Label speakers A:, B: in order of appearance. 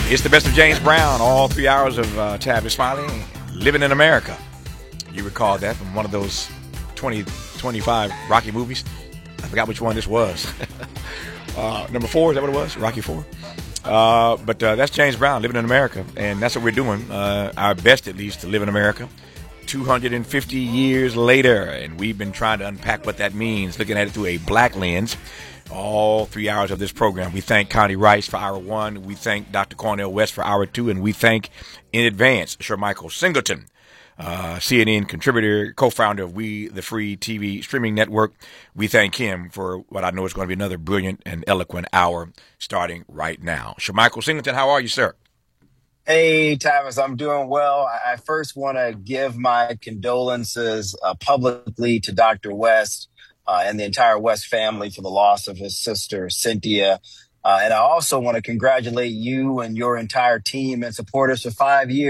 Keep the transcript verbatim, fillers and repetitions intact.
A: It's the best of James Brown, all three hours of uh, Tavis Smiley, Living in America. You recall that from one of those twenty, twenty-five Rocky movies. I forgot which one this was. uh, number four, is that what it was? Rocky four? Uh, but uh, that's James Brown, Living in America, and that's what we're doing, uh, our best at least to live in America. two hundred fifty years later, and we've been trying to unpack what that means, looking at it through a black lens. All three hours of this program. We thank Connie Rice for hour one. We thank Doctor Cornel West for hour two. And we thank, in advance, Sir Michael Singleton, uh, C N N contributor, co-founder of We, the Free T V streaming network. We thank him for what I know is going to be another brilliant and eloquent hour starting right now. Sir Michael Singleton, how are you, sir?
B: Hey, Tavis, I'm doing well. I I first want to give my condolences uh, publicly to Doctor West uh, and the entire West family for the loss of his sister, Cynthia. Uh, and I also want to congratulate you and your entire team and supporters for five years.